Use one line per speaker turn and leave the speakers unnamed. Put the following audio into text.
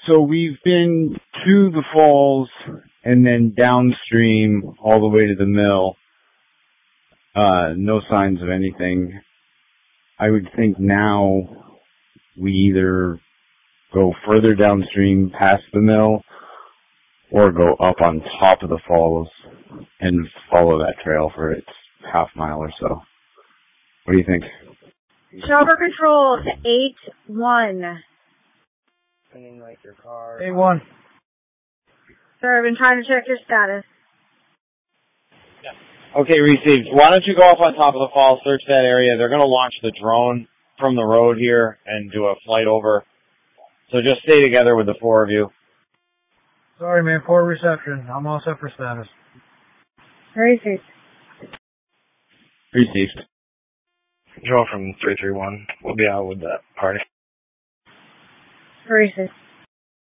So we've been to the falls and then downstream all the way to the mill. No signs of anything. I would think now we either go further downstream past the mill or go up on top of the falls and follow that trail for its half mile or so. What do you think?
Chopper control to 8-1.
Like your car.
8-1.
Sir, I've been trying to check your status.
Okay, received. Why don't you go up on top of the falls, search that area. They're going to launch the drone from the road here and do a flight over. So just stay together with the four of you.
Sorry, man. Poor reception. I'm all set for status.
Received.
Received.
Control from 331. We'll be out with that party.
Received.